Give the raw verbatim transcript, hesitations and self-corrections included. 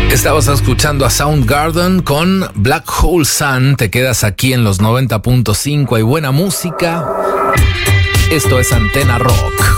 Estabas escuchando a Soundgarden con Black Hole Sun. Te quedas aquí en los noventa punto cinco. Hay buena música. Esto es Antena Rock.